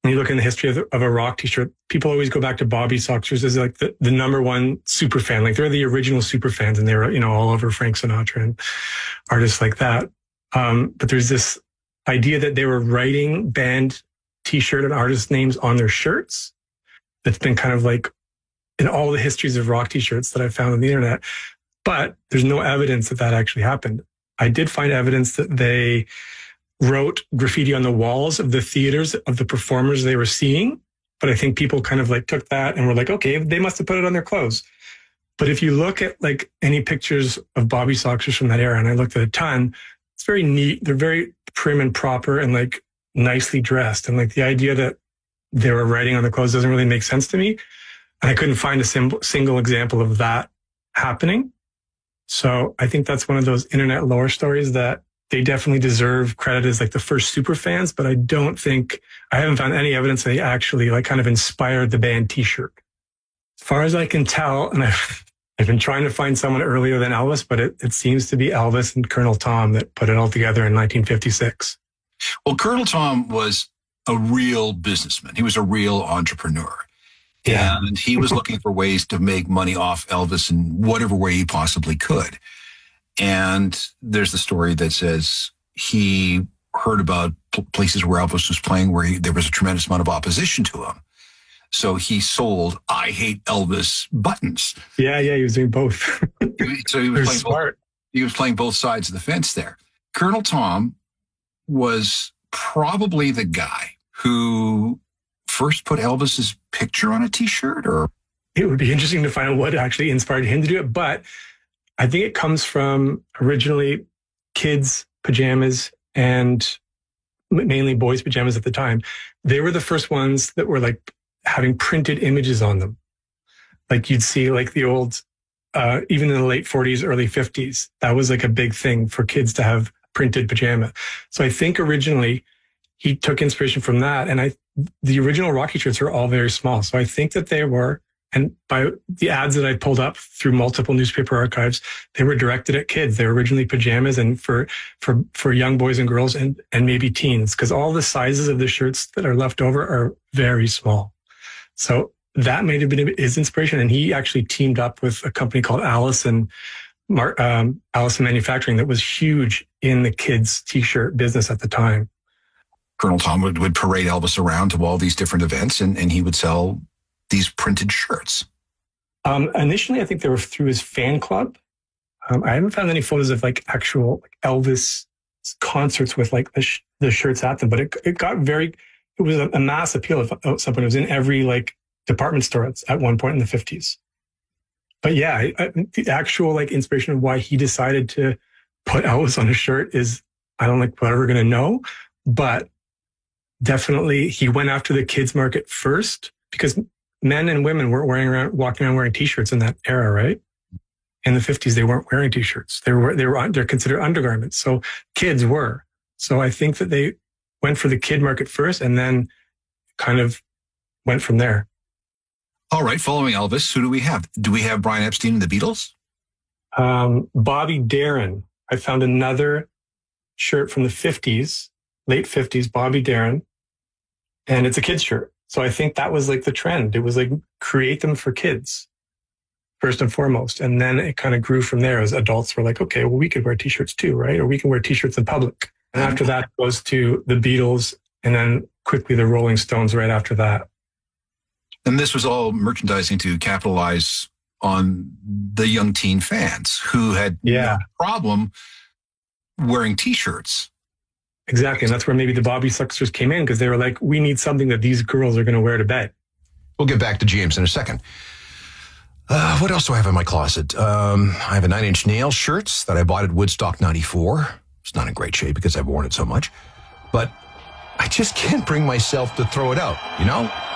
when you look in the history of a rock t-shirt, people always go back to Bobby Soxers as like the number one super fan. Like they're the original super fans, and they were, all over Frank Sinatra and artists like that. But there's this idea that they were writing band t-shirt and artist names on their shirts. That's been kind of like in all the histories of rock t-shirts that I found on the internet. But there's no evidence that that actually happened. I did find evidence that they wrote graffiti on the walls of the theaters of the performers they were seeing. But I think people kind of like took that and were like, okay, they must have put it on their clothes. But if you look at like any pictures of Bobby Soxers from that era, and I looked at a ton, it's very neat. They're very prim and proper and like nicely dressed. And like the idea that they were writing on the clothes doesn't really make sense to me. And I couldn't find a single example of that happening. So I think that's one of those internet lore stories that they definitely deserve credit as like the first super fans, but I haven't found any evidence they actually like kind of inspired the band t-shirt. As far as I can tell, and I've been trying to find someone earlier than Elvis, but it seems to be Elvis and Colonel Tom that put it all together in 1956. Well, Colonel Tom was a real businessman. He was a real entrepreneur. Yeah. And he was looking for ways to make money off Elvis in whatever way he possibly could. And there's the story that says he heard about places where Elvis was playing where there was a tremendous amount of opposition to him. So he sold I Hate Elvis buttons. Yeah, he was doing both. So he was playing both sides of the fence there. Colonel Tom was probably the guy who first put Elvis's picture on a t-shirt, or it would be interesting to find out what actually inspired him to do it. But I think it comes from originally kids' pajamas and mainly boys' pajamas at the time. They were the first ones that were like having printed images on them. Like you'd see like the old, even in the late 40s, early 50s, that was like a big thing for kids to have printed pajama. So I think originally he took inspiration from that. And the original Rocky shirts are all very small. So I think that they were, and by the ads that I pulled up through multiple newspaper archives, they were directed at kids. They were originally pajamas and for young boys and girls and maybe teens, because all the sizes of the shirts that are left over are very small. So that may have been his inspiration. And he actually teamed up with a company called Allison Manufacturing that was huge in the kids' t-shirt business at the time. Colonel Tom would parade Elvis around to all these different events, and he would sell these printed shirts. Initially, I think they were through his fan club. I haven't found any photos of like actual Elvis concerts with like the shirts at them, but it was a mass appeal of something. It was in every like department store at one point in the 50s. But yeah, the actual like inspiration of why he decided to put Elvis on a shirt is, I don't like whatever we're going to know, but definitely he went after the kids market first, because men and women weren't walking around wearing t-shirts in that era, right? In the 50s, they weren't wearing t-shirts. They're considered undergarments. So kids were. So I think that they went for the kid market first and then kind of went from there. All right. Following Elvis, who do we have? Do we have Brian Epstein and the Beatles? Bobby Darin. I found another shirt from the 50s, late 50s, Bobby Darin. And it's a kid's shirt. So I think that was like the trend. It was like create them for kids first and foremost. And then it kind of grew from there as adults were like, okay, well, we could wear t-shirts too, right? Or we can wear t-shirts in public. And after that it goes to the Beatles and then quickly the Rolling Stones right after that. And this was all merchandising to capitalize on the young teen fans who had no problem wearing t-shirts. Exactly. And that's where maybe the Bobby Soxers came in, because they were like, we need something that these girls are going to wear to bed. We'll get back to James in a second. What else do I have in my closet? I have a 9 Inch Nails shirts that I bought at Woodstock 94. It's not in great shape because I've worn it so much. But I just can't bring myself to throw it out, you know?